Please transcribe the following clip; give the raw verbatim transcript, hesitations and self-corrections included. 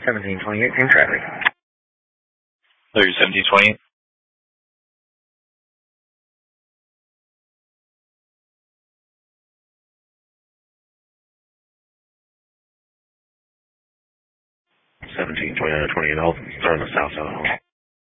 seventeen twenty-eight, same traffic. Larry, seventeen twenty-eight. seventeen twenty-nine twenty-eight, I'll turn the south side of the home.